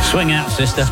Swing out, sister.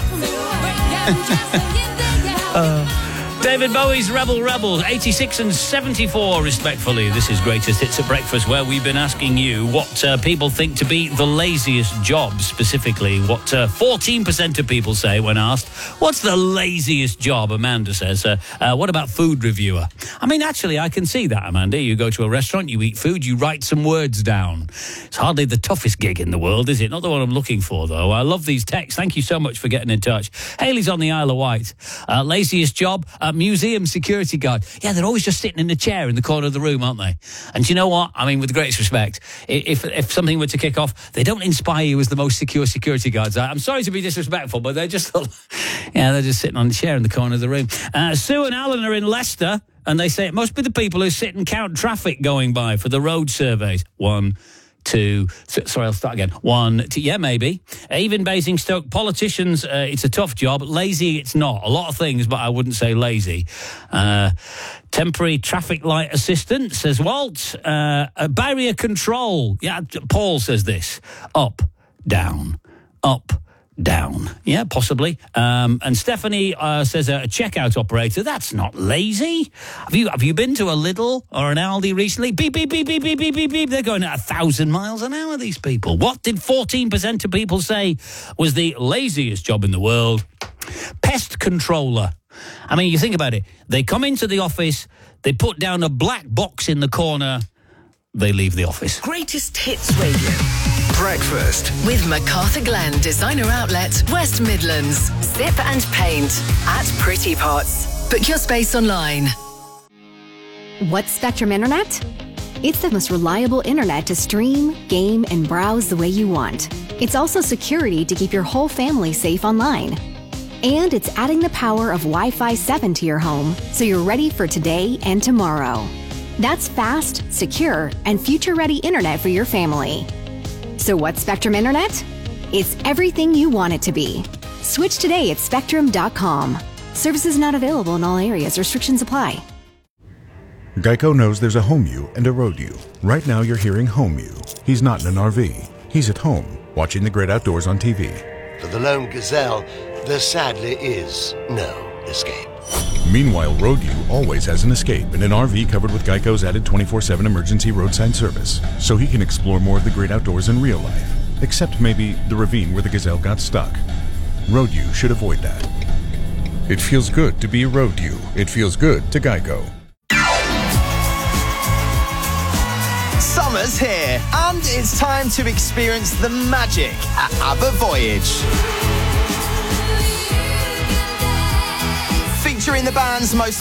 David Bowie's Rebel Rebels, 86 and 74, respectfully. This is Greatest Hits at Breakfast, where we've been asking you what people think to be the laziest job, specifically. What 14% of people say when asked, what's the laziest job? Amanda says, what about food reviewer? I mean, actually, I can see that, Amanda. You go to a restaurant, you eat food, you write some words down. It's hardly the toughest gig in the world, is it? Not the one I'm looking for, though. I love these texts. Thank you so much for getting in touch. Haley's on the Isle of Wight. Laziest job? Museum security guard. Yeah, they're always just sitting in a chair in the corner of the room, aren't they? And you know what? I mean, with the greatest respect, if something were to kick off, they don't inspire you as the most secure security guards. I'm sorry to be disrespectful, but they're just, they're just sitting on the chair in the corner of the room. Sue and Alan are in Leicester, and they say it must be the people who sit and count traffic going by for the road surveys. 1, 2, sorry, I'll start again. 1, 2, yeah, maybe. Even Basingstoke, politicians, it's a tough job. Lazy, it's not. A lot of things, but I wouldn't say lazy. Temporary traffic light assistant, says Walt. Barrier control. Yeah, Paul says this. Up, down, up, down. Yeah, possibly. And Stephanie says a checkout operator. That's not lazy. Have you been to a Lidl or an Aldi recently? Beep, beep, beep, beep, beep, beep, beep, beep. They're going at 1,000 miles an hour, these people. What did 14% of people say was the laziest job in the world? Pest controller. I mean, you think about it. They come into the office, they put down a black box in the corner, they leave the office. Greatest Hits Radio. Breakfast With MacArthur Glen Designer Outlet, West Midlands. Sip and paint at Pretty Pots. Book your space online. What's Spectrum Internet? It's the most reliable internet to stream, game, and browse the way you want. It's also security to keep your whole family safe online. And it's adding the power of Wi-Fi 7 to your home, so you're ready for today and tomorrow. That's fast, secure, and future-ready internet for your family. So what's Spectrum Internet? It's everything you want it to be. Switch today at spectrum.com. Services not available in all areas. Restrictions apply. Geico knows there's a home you and a road you. Right now you're hearing home you. He's not in an RV. He's at home, watching the great outdoors on TV. For the lone gazelle, there sadly is no escape. Meanwhile, road you always has an escape in an RV covered with Geico's added 24/7 emergency roadside service, so he can explore more of the great outdoors in real life. Except maybe the ravine where the gazelle got stuck. Road you should avoid that. It feels good to be a road you. It feels good to Geico. Summer's here, and it's time to experience the magic at ABBA Voyage. Featuring the band's most